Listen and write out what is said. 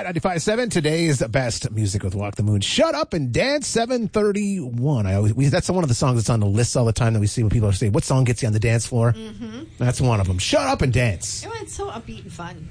95.7, today's best music with Walk the Moon. Shut Up and Dance, 7:31. That's one of the songs that's on the list all the time that we see when people say, what song gets you on the dance floor? Mm-hmm. That's one of them. Shut Up and Dance. Oh, it's so upbeat and fun.